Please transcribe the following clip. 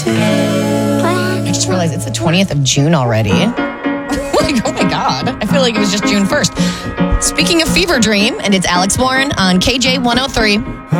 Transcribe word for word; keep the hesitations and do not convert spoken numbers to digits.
I just realized it's the twentieth of June already. Like, oh my God. I feel like it was just June first. Speaking of Fever Dream, and it's Alex Warren on K J one oh three.